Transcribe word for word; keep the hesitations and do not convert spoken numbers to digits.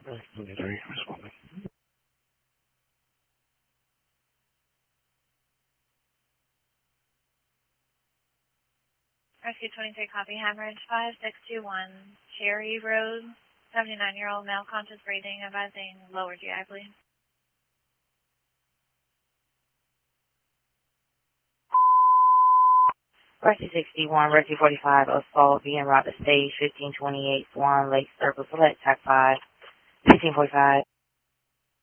twenty-three, responding. Rescue twenty-three, copy. Hemorrhage five six two one, Cherry Road, seventy-nine-year-old male, conscious breathing, advising lower G I, please. Rescue sixty-one, Rescue forty-five, assault being route to stage fifteen twenty-eight, Swan Lake Circle, select T A C five, fifteen forty-five.